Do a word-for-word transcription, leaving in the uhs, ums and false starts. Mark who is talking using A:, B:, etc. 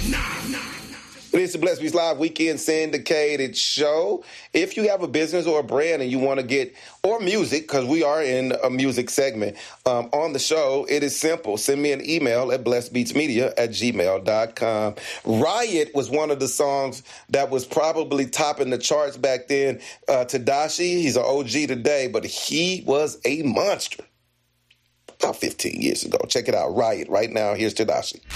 A: It is the Blessed Beats Live Weekend Syndicated Show. If you have a business or a brand and you want to get, or music, because we are in a music segment, um, on the show, it is simple. Send me an email at blessedbeatsmedia at gmail dot com. Riot was one of the songs that was probably topping the charts back then. Uh, Tedashii, he's an O G today, but he was a monster about fifteen years ago. Check it out, Riot, right now. Here's Tedashii.